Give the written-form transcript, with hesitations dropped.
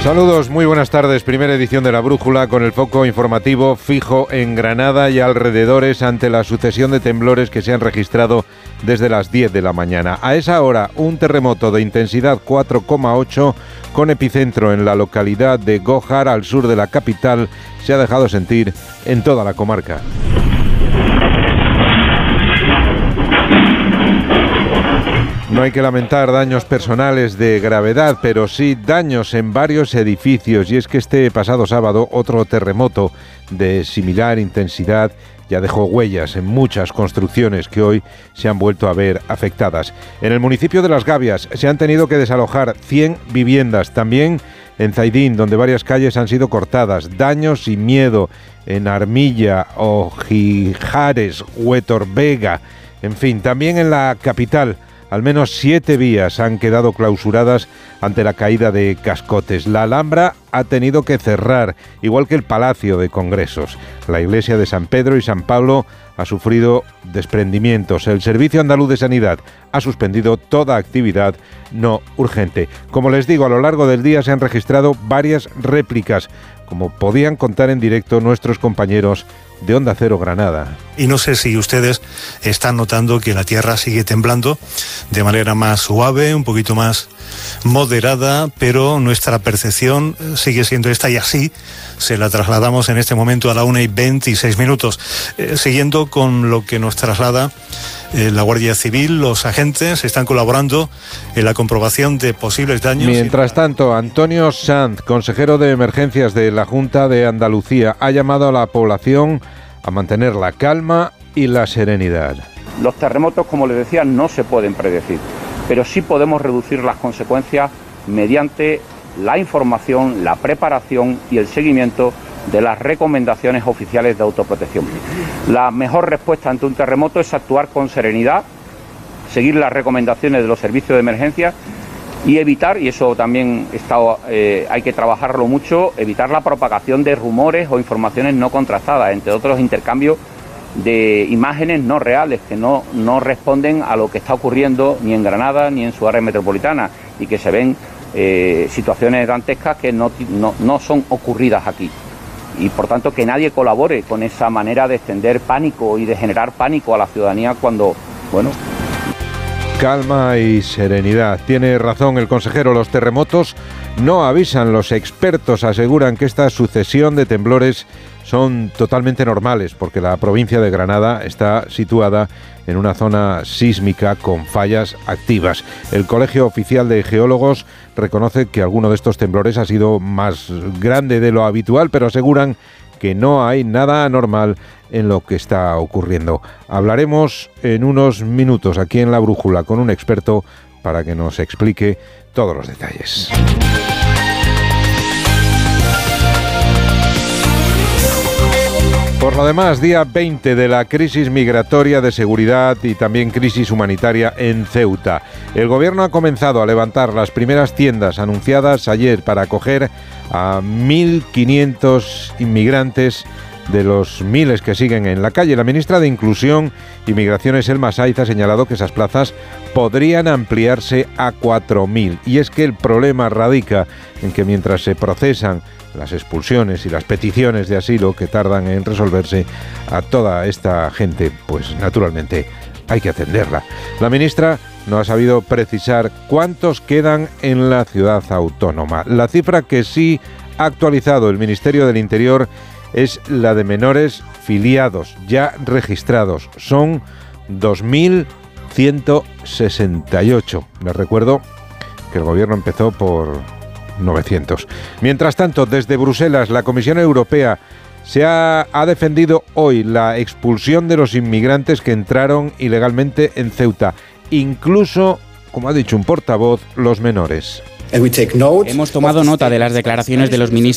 Saludos, muy buenas tardes. Primera edición de La Brújula con el foco informativo fijo en Granada y alrededores ante la sucesión de temblores que se han registrado desde las 10 de la mañana. A esa hora, un terremoto de intensidad 4,8 con epicentro en la localidad de Gójar, al sur de la capital, se ha dejado sentir en toda la comarca. No hay que lamentar daños personales de gravedad, pero sí daños en varios edificios. Y es que este pasado sábado otro terremoto de similar intensidad ya dejó huellas en muchas construcciones que hoy se han vuelto a ver afectadas. En el municipio de Las Gavias se han tenido que desalojar 100 viviendas. También en Zaidín, donde varias calles han sido cortadas. Daños y miedo en Armilla, Ojijares, Huetor Vega. En fin, también en la capital. Al menos 7 vías han quedado clausuradas ante la caída de cascotes. La Alhambra ha tenido que cerrar, igual que el Palacio de Congresos. La iglesia de San Pedro y San Pablo ha sufrido desprendimientos. El Servicio Andaluz de Sanidad ha suspendido toda actividad no urgente. Como les digo, a lo largo del día se han registrado varias réplicas, como podían contar en directo nuestros compañeros de Onda Cero Granada. Y no sé si ustedes están notando que la tierra sigue temblando de manera más suave, un poquito más moderada, pero nuestra percepción sigue siendo esta y así se la trasladamos en este momento a la 1:26. Siguiendo con lo que nos traslada la Guardia Civil, los agentes están colaborando en la comprobación de posibles daños. Mientras tanto, Antonio Sanz, consejero de Emergencias de la Junta de Andalucía, ha llamado a la población a mantener la calma y la serenidad. Los terremotos, como les decía, no se pueden predecir, pero sí podemos reducir las consecuencias mediante la información, la preparación y el seguimiento de las recomendaciones oficiales de autoprotección. La mejor respuesta ante un terremoto es actuar con serenidad, seguir las recomendaciones de los servicios de emergencia y evitar, y eso también hay que trabajarlo mucho, evitar la propagación de rumores o informaciones no contrastadas, entre otros intercambios de imágenes no reales que no responden a lo que está ocurriendo ni en Granada ni en su área metropolitana y que se ven situaciones dantescas que no son ocurridas aquí. Y por tanto que nadie colabore con esa manera de extender pánico y de generar pánico a la ciudadanía cuando, bueno... Calma y serenidad. Tiene razón el consejero, los terremotos no avisan. Los expertos aseguran que esta sucesión de temblores son totalmente normales porque la provincia de Granada está situada en una zona sísmica con fallas activas. El Colegio Oficial de Geólogos reconoce que alguno de estos temblores ha sido más grande de lo habitual, pero aseguran que no hay nada anormal en lo que está ocurriendo. Hablaremos en unos minutos aquí en La Brújula con un experto para que nos explique todos los detalles. Por lo demás, día 20 de la crisis migratoria, de seguridad y también crisis humanitaria en Ceuta. El gobierno ha comenzado a levantar las primeras tiendas anunciadas ayer para acoger a 1.500 inmigrantes de los miles que siguen en la calle. La ministra de Inclusión y Migraciones, Elma Saiz, ha señalado que esas plazas podrían ampliarse a 4.000. Y es que el problema radica en que mientras se procesan las expulsiones y las peticiones de asilo que tardan en resolverse, a toda esta gente, pues naturalmente hay que atenderla. La ministra no ha sabido precisar cuántos quedan en la ciudad autónoma. La cifra que sí ha actualizado el Ministerio del Interior es la de menores filiados ya registrados. Son 2.168. Les recuerdo que el gobierno empezó por 900. Mientras tanto, desde Bruselas, la Comisión Europea ha defendido hoy la expulsión de los inmigrantes que entraron ilegalmente en Ceuta, incluso, como ha dicho un portavoz, los menores. Hemos tomado nota de las declaraciones de los ministros